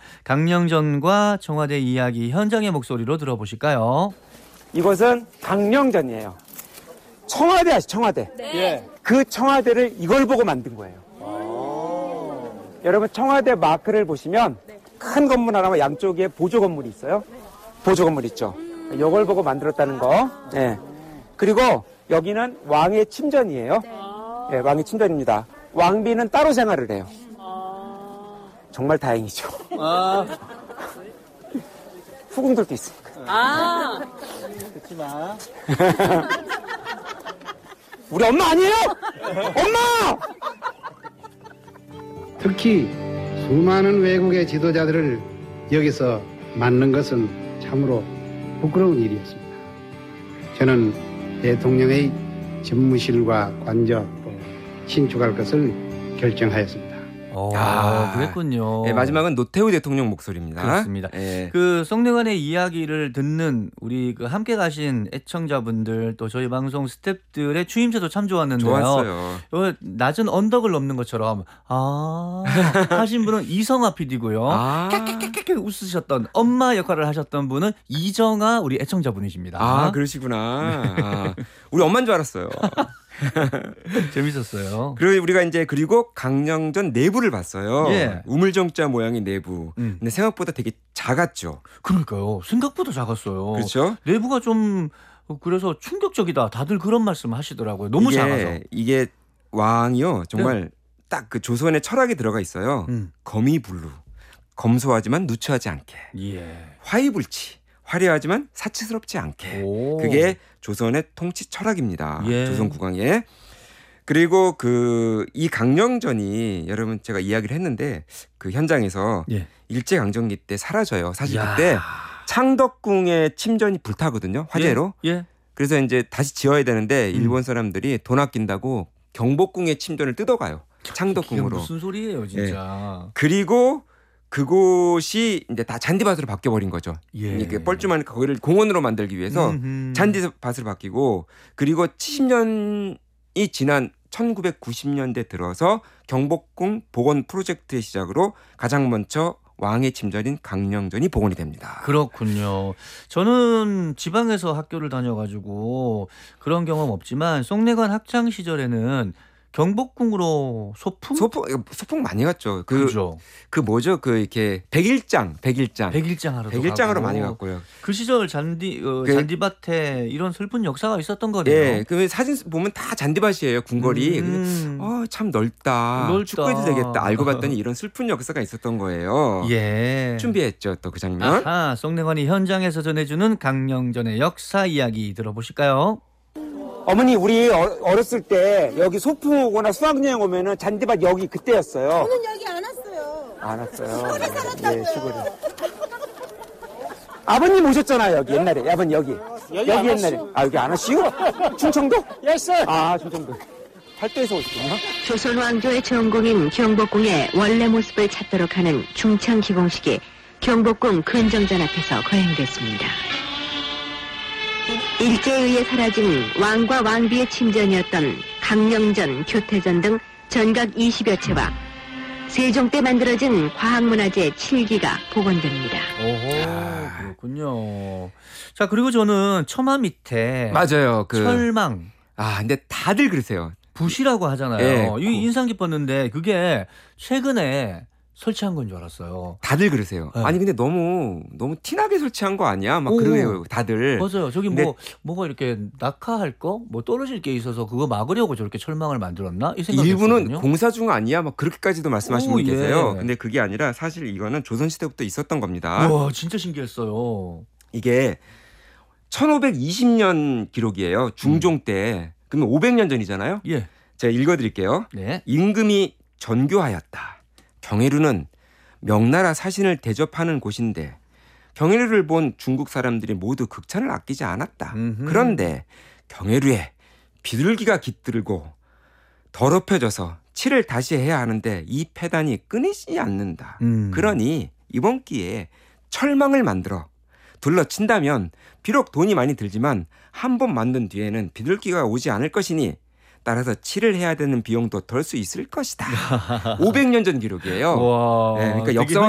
강령전과 청와대 이야기 현장의 목소리로 들어보실까요? 이것은 강령전이에요. 청와대 아시죠? 청와대. 네. 그 청와대를 이걸 보고 만든 거예요. 여러분 청와대 마크를 보시면 큰 건물 하나와 양쪽에 보조 건물이 있어요. 보조 건물 있죠. 이걸 보고 만들었다는 거. 네. 그리고 여기는 왕의 침전이에요. 네, 왕의 침전입니다. 왕비는 따로 생활을 해요. 정말 다행이죠. 후궁들도 있으니까. 듣지 마. 우리 엄마 아니에요? 엄마! 특히 수많은 외국의 지도자들을 여기서 만난 것은 참으로 부끄러운 일이었습니다. 저는 대통령의 집무실과 관저 또 신축할 것을 결정하였습니다. 그랬군요. 네, 마지막은 노태우 대통령 목소리입니다. 그렇습니다. 네. 그 송내관의 이야기를 듣는 우리 그 함께 가신 애청자분들 또 저희 방송 스태프들의 추임새도 참 좋았는데요. 좋았어요. 낮은 언덕을 넘는 것처럼 하신 분은 이성아 PD고요. 깍깍깍깍 웃으셨던 엄마 역할을 하셨던 분은 이정아 우리 애청자분이십니다. 그러시구나. 우리 엄마인 줄 알았어요. 재밌었어요. 그리고 강령전 내부를 봤어요. 예. 우물정자 모양의 내부. 근데 생각보다 되게 작았죠. 그러니까요. 생각보다 작았어요. 그렇죠? 내부가 좀 그래서 충격적이다. 다들 그런 말씀 하시더라고요. 너무 작아서. 이게 왕이요. 정말 딱 그 조선의 철학이 들어가 있어요. 거미불루. 검소하지만 누추하지 않게. 예. 화이불치. 화려하지만 사치스럽지 않게. 오. 그게 조선의 통치 철학입니다. 예. 조선 국왕의. 그리고 이 강령전이 여러분 제가 이야기를 했는데 그 현장에서 예. 일제강점기 때 사라져요. 사실 야. 그때 창덕궁의 침전이 불타거든요. 화재로. 예. 그래서 이제 다시 지어야 되는데 일본 사람들이 돈 아낀다고 경복궁의 침전을 뜯어가요. 이게 창덕궁으로. 무슨 소리예요, 진짜. 그리고 그곳이 이제 다 잔디밭으로 바뀌어버린 거죠. 예. 이게 뻘쭘한 거기를 공원으로 만들기 위해서 잔디밭으로 바뀌고 그리고 70년이 지난 1990년대 들어서 경복궁 복원 프로젝트의 시작으로 가장 먼저 왕의 침전인 강령전이 복원이 됩니다. 그렇군요. 저는 지방에서 학교를 다녀가지고 그런 경험 없지만 송내관 학창 시절에는 경복궁으로 소풍 많이 갔죠. 그죠. 이렇게 백일장 백일장으로 많이 갔고요. 그 시절 잔디밭에 이런 슬픈 역사가 있었던 거네요. 네, 그 사진 보면 다 잔디밭이에요. 궁궐이. 참 넓다. 축구해도 되겠다. 알고 봤더니 이런 슬픈 역사가 있었던 거예요. 예. 준비했죠, 또 그 장면. 송내관이 현장에서 전해주는 강령전의 역사 이야기 들어보실까요? 어머니 우리 어렸을 때 여기 소풍 오거나 수학여행 오면은 잔디밭 여기 그때였어요. 저는 여기 안 왔어요. 안 왔어요. 시골에 살았다고요. 예, 시골에. 아버님 오셨잖아요 여기 옛날에. 아버님 여기 옛날에. 여기 안 왔시요? 충청도? 예스. 충청도. 팔도에서 오셨군요. 조선 왕조의 전공인 경복궁의 원래 모습을 찾도록 하는 중창 기공식이 경복궁 근정전 앞에서 거행됐습니다. 일제에 의해 사라진 왕과 왕비의 침전이었던 강령전, 교태전 등 전각 20여 채와 세종 때 만들어진 과학문화재 7기가 복원됩니다. 오호, 그렇군요. 자, 그리고 저는 처마 밑에 맞아요. 철망. 근데 다들 그러세요. 붓이라고 하잖아요. 예, 이게 인상 깊었는데 그게 최근에 설치한 건 줄 알았어요. 다들 그러세요. 네. 아니 근데 너무 티나게 설치한 거 아니야? 막 그래요, 다들. 맞아요. 저기 뭐가 이렇게 낙하할 거, 뭐 떨어질 게 있어서 그거 막으려고 저렇게 철망을 만들었나? 이 생각했거든요. 일부는 공사 중 아니야? 막 그렇게까지도 말씀하시는 분 예. 계세요. 근데 그게 아니라 사실 이거는 조선 시대부터 있었던 겁니다. 와, 진짜 신기했어요. 이게 1520년 기록이에요. 중종 때. 그러면 500년 전이잖아요. 예. 제가 읽어드릴게요. 네. 임금이 전교하였다. 경혜루는 명나라 사신을 대접하는 곳인데 경혜루를 본 중국 사람들이 모두 극찬을 아끼지 않았다. 그런데 경혜루에 비둘기가 깃들고 더럽혀져서 칠을 다시 해야 하는데 이 폐단이 끊이지 않는다. 그러니 이번 기회에 철망을 만들어 둘러친다면 비록 돈이 많이 들지만 한 번 만든 뒤에는 비둘기가 오지 않을 것이니 따라서 칠을 해야 되는 비용도 덜 수 있을 것이다. 500년 전 기록이에요. 와, 네, 그러니까 되게 역사와